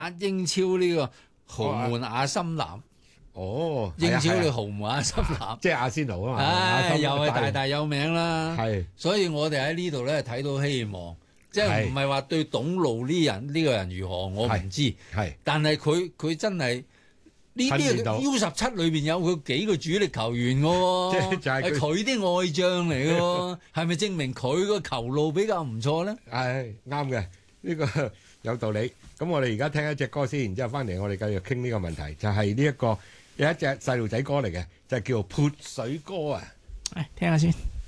英超呢個豪門阿森納，英超嘅豪門阿森納， 即係阿仙奴啊嘛， 又係大大有名啦。 係， 所以我哋喺呢度咧睇到希望，即係唔係話對董路呢個人如何，我唔知。 係， 但係佢真係呢啲 U17裏邊有佢幾個主力球員嘅喎，係佢啲愛將嚟嘅喎，係咪證明佢個球路比較唔錯咧？ 係啱嘅，呢個有道理。咁我哋而家聽一隻歌先，然之後翻嚟我哋繼續傾呢個問題，就係呢一個有一隻細路仔歌嚟嘅，就係叫潑水歌啊！ 聽下先。